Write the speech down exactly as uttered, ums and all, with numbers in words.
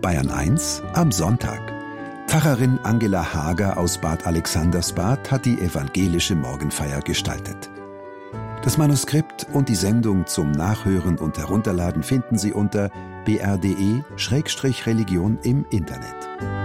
Bayern eins am Sonntag. Pfarrerin Angela Hager aus Bad Alexandersbad hat die evangelische Morgenfeier gestaltet. Das Manuskript und die Sendung zum Nachhören und Herunterladen finden Sie unter b r punkt d e Schrägstrich Religion im Internet.